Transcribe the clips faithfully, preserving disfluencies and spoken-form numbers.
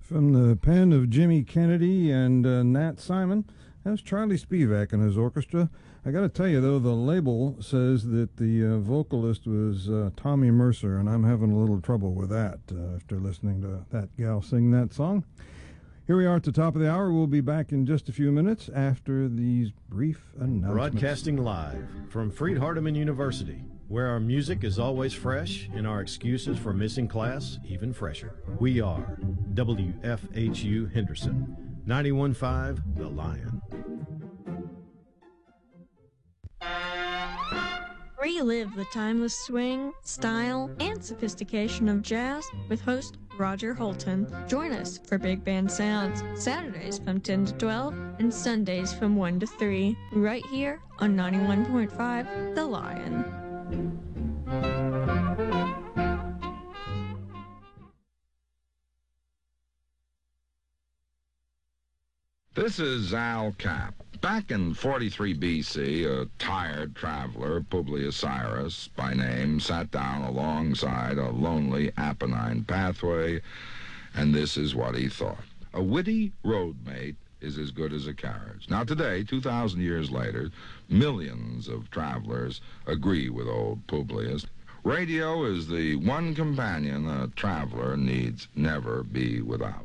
From the pen of Jimmy Kennedy and uh, Nat Simon, that was Charlie Spivak and his orchestra. I got to tell you, though, the label says that the uh, vocalist was uh, Tommy Mercer, and I'm having a little trouble with that uh, after listening to that gal sing that song. Here we are at the top of the hour. We'll be back in just a few minutes after these brief announcements. Broadcasting live from Freed-Hardeman University, where our music is always fresh and our excuses for missing class even fresher. We are W F H U Henderson, ninety-one point five The Lion. Relive the timeless swing, style, and sophistication of jazz with host Roger Holton. Join us for Big Band Sounds, Saturdays from ten to twelve and Sundays from one to three, right here on ninety-one point five The Lion. This is Al Capp. Back in forty-three B C, a tired traveler, Publius Cyrus by name, sat down alongside a lonely Apennine pathway, and this is what he thought. A witty roadmate is as good as a carriage. Now today, two thousand years later, millions of travelers agree with old Publius. Radio is the one companion a traveler needs never be without.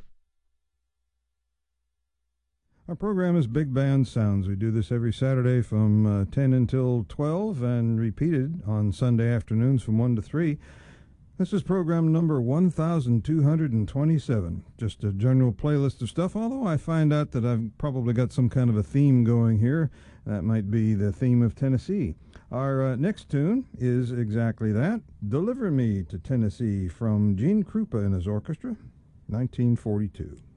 Our program is Big Band Sounds. We do this every Saturday from uh, ten until twelve and repeated on Sunday afternoons from one to three. This is program number one thousand two hundred twenty-seven. Just a general playlist of stuff, although I find out that I've probably got some kind of a theme going here. That might be the theme of Tennessee. Our uh, next tune is exactly that, Deliver Me to Tennessee, from Gene Krupa and his orchestra, nineteen forty-two.